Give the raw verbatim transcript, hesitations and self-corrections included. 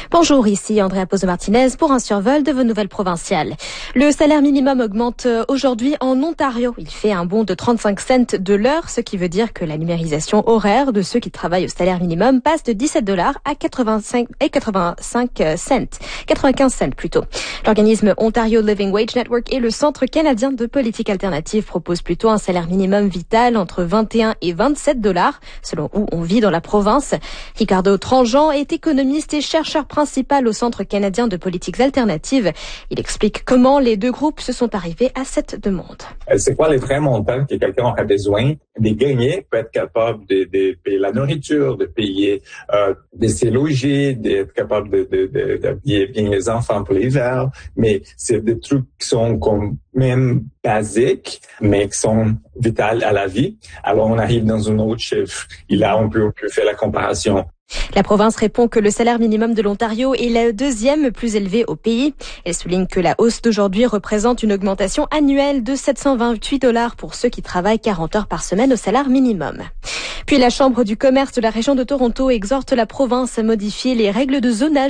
Bonjour, ici Andrea Pozo Martinez pour un survol de vos nouvelles provinciales. Le salaire minimum augmente aujourd'hui en Ontario. Il fait un bond de trente-cinq cents de l'heure, ce qui veut dire que la numérisation horaire de ceux qui travaillent au salaire minimum passe de dix-sept dollars à quatre-vingt-cinq et quatre-vingt-cinq cents, quatre-vingt-quinze cents plutôt. L'organisme Ontario Living Wage Network et le Centre canadien de politique alternative proposent plutôt un salaire minimum vital entre vingt et un et vingt-sept dollars, selon où on vit dans la province. Ricardo Tranjean est économiste et chercheur principal au Centre canadien de politiques alternatives. Il explique comment les deux groupes se sont arrivés à cette demande. C'est quoi les vrais montants que quelqu'un aurait besoin de gagner pour être capable de, de payer la nourriture, de payer, euh, de se loger, d'être capable de, de, de, d'habiller bien les enfants pour l'hiver. Mais c'est des trucs qui sont comme même basiques, mais qui sont vitales à la vie. Alors on arrive dans un autre chiffre. Et là, on peut, on peut faire la comparaison. La province répond que le salaire minimum de l'Ontario est le deuxième plus élevé au pays. Elle souligne que la hausse d'aujourd'hui représente une augmentation annuelle de sept cent vingt-huit dollars pour ceux qui travaillent quarante heures par semaine au salaire minimum. Puis la Chambre du commerce de la région de Toronto exhorte la province à modifier les règles de zonage